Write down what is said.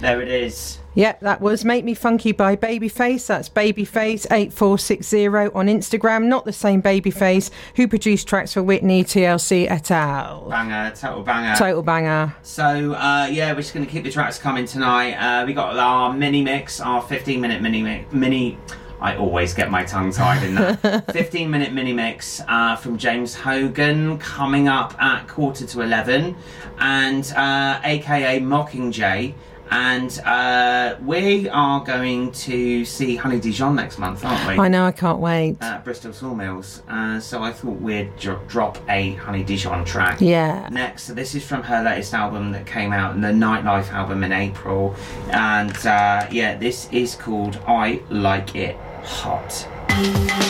There it is. Yep, that was Make Me Funky by Babyface. That's Babyface8460 on Instagram. Not the same Babyface who produced tracks for Whitney, TLC et al. Banger, total banger. Total banger. So, we're just going to keep the tracks coming tonight. We got our mini mix, our 15-minute mini. I always get my tongue tied in that. 15-minute mini mix from James Hogan coming up at 10:45, and aka Mockingjay. And we are going to see Honey Dijon next month, aren't we? I know, I can't wait. At Bristol Sawmills. So I thought we'd drop a Honey Dijon track. Yeah. Next, so this is from her latest album that came out, the Nightlife album in April. And this is called I Like It Hot.